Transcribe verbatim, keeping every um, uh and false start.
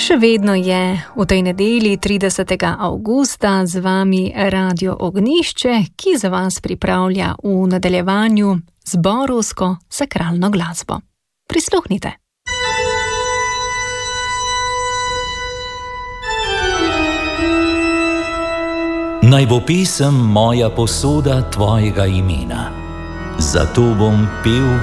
Še vedno je v tej nedelji tridesetega avgusta z vami Radio Ognjišče, ki za vas pripravlja v nadaljevanju zborovsko sakralno glasbo. Prisluhnite. Naj bo pesem moja posoda tvojega imena, zato bom pel